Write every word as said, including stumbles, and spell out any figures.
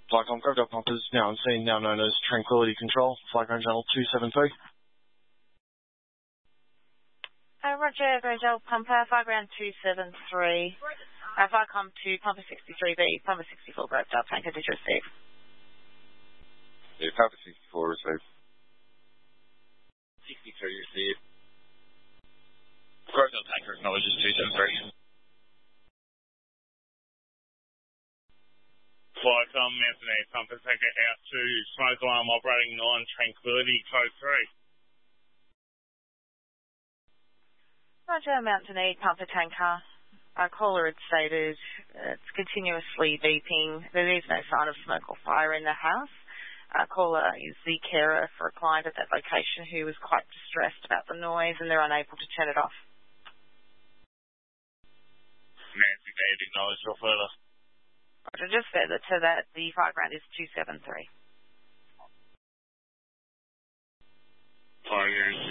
Flycom, Gravdale Pumpers, now on scene, now known as Tranquility Control, Flyground Channel two seven three. Uh, Roger, Gravdale Pumper, Flyground two seven three. Uh, Flycom to Pumper sixty-three B, Pumper sixty-four, Gravdale Tanker, did you receive? Yeah, Pumper sixty-four received. sixty-three received. Gravdale Tanker acknowledges two seven three. Flycom, Anthony, Pumper Tanker out to smoke alarm operating nine, Tranquility, code three. Roger, Mountain East, Pumper Tanker. Our caller had stated uh, it's continuously beeping. There is no sign of smoke or fire in the house. Our caller is the carer for a client at that location who was quite distressed about the noise and they're unable to turn it off. Nancy Dave, acknowledged or further. Roger, just further to that, the Flyground is two seven three. Flyground